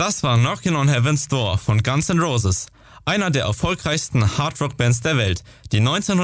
Das war Knockin' on Heaven's Door von Guns N' Roses, einer der erfolgreichsten Hardrock-Bands der Welt, die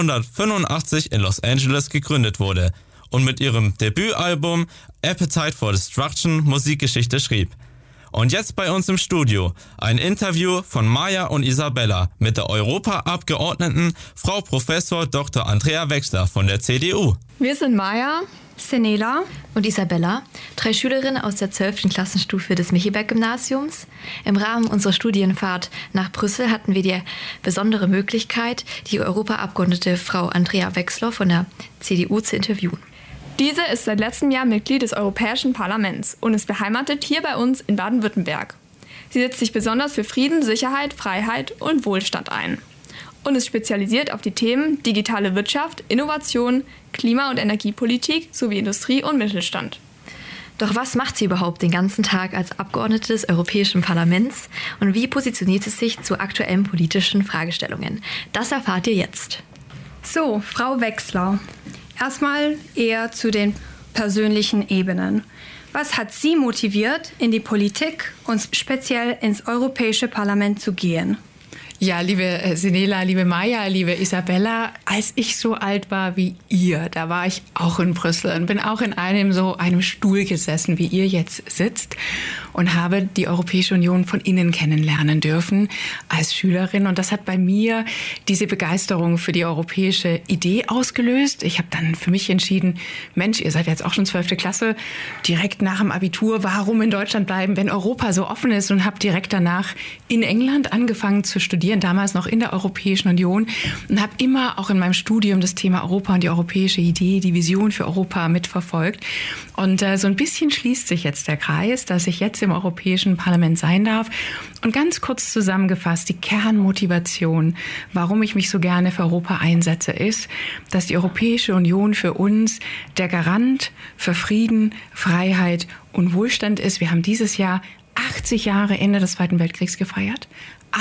1985 in Los Angeles gegründet wurde und mit ihrem Debütalbum Appetite for Destruction Musikgeschichte schrieb. Und jetzt bei uns im Studio ein Interview von Maja und Isabella mit der Europaabgeordneten Frau Professor Dr. Andrea Wechsler von der CDU. Wir sind Maja, Senela und Isabella, 3 Schülerinnen aus der 12. Klassenstufe des Michiberg-Gymnasiums. Im Rahmen unserer Studienfahrt nach Brüssel hatten wir die besondere Möglichkeit, die Europaabgeordnete Frau Andrea Wechsler von der CDU zu interviewen. Diese ist seit letztem Jahr Mitglied des Europäischen Parlaments und ist beheimatet hier bei uns in Baden-Württemberg. Sie setzt sich besonders für Frieden, Sicherheit, Freiheit und Wohlstand ein und ist spezialisiert auf die Themen digitale Wirtschaft, Innovation, Klima- und Energiepolitik sowie Industrie und Mittelstand. Doch was macht sie überhaupt den ganzen Tag als Abgeordnete des Europäischen Parlaments und wie positioniert sie sich zu aktuellen politischen Fragestellungen? Das erfahrt ihr jetzt. So, Frau Wechsler, erstmal eher zu den persönlichen Ebenen. Was hat Sie motiviert, in die Politik und speziell ins Europäische Parlament zu gehen? Ja, liebe Senela, liebe Maja, liebe Isabella, als ich so alt war wie ihr, da war ich auch in Brüssel und bin auch in einem Stuhl gesessen, wie ihr jetzt sitzt und habe die Europäische Union von innen kennenlernen dürfen als Schülerin. Und das hat bei mir diese Begeisterung für die europäische Idee ausgelöst. Ich habe dann für mich entschieden, Mensch, ihr seid jetzt auch schon 12. Klasse, direkt nach dem Abitur, warum in Deutschland bleiben, wenn Europa so offen ist, und habe direkt danach in England angefangen zu studieren, damals noch in der Europäischen Union, und habe immer auch in meinem Studium das Thema Europa und die europäische Idee, die Vision für Europa mitverfolgt. Und so ein bisschen schließt sich jetzt der Kreis, dass ich jetzt im Europäischen Parlament sein darf. Und ganz kurz zusammengefasst, die Kernmotivation, warum ich mich so gerne für Europa einsetze, ist, dass die Europäische Union für uns der Garant für Frieden, Freiheit und Wohlstand ist. Wir haben dieses Jahr 80 Jahre Ende des Zweiten Weltkriegs gefeiert.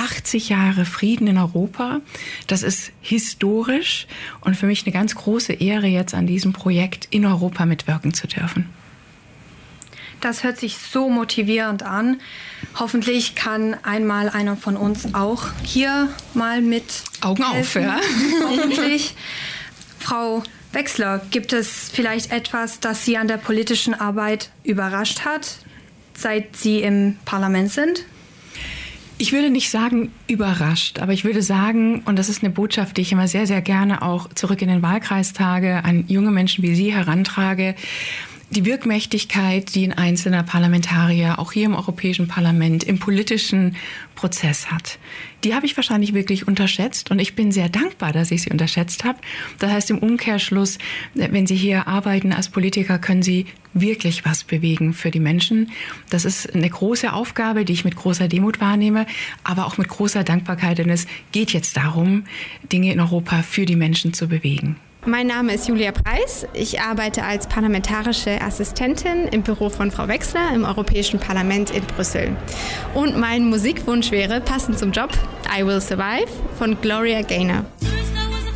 80 Jahre Frieden in Europa. Das ist historisch und für mich eine ganz große Ehre, jetzt an diesem Projekt in Europa mitwirken zu dürfen. Das hört sich so motivierend an. Hoffentlich kann einmal einer von uns auch hier mal mit Augen helfen. auf, ja. Hoffentlich. Frau Wechsler, gibt es vielleicht etwas, das Sie an der politischen Arbeit überrascht hat, seit Sie im Parlament sind? Ich würde nicht sagen überrascht, aber ich würde sagen, und das ist eine Botschaft, die ich immer sehr, sehr gerne auch zurück in den Wahlkreis tage, an junge Menschen wie Sie herantrage, die Wirkmächtigkeit, die ein einzelner Parlamentarier auch hier im Europäischen Parlament im politischen Prozess hat. Die habe ich wahrscheinlich wirklich unterschätzt und ich bin sehr dankbar, dass ich sie unterschätzt habe. Das heißt im Umkehrschluss, wenn Sie hier arbeiten als Politiker, können Sie wirklich was bewegen für die Menschen. Das ist eine große Aufgabe, die ich mit großer Demut wahrnehme, aber auch mit großer Dankbarkeit, denn es geht jetzt darum, Dinge in Europa für die Menschen zu bewegen. Mein Name ist Julia Preis. Ich arbeite als parlamentarische Assistentin im Büro von Frau Wechsler im Europäischen Parlament in Brüssel. Und mein Musikwunsch wäre, passend zum Job, I Will Survive von Gloria Gaynor.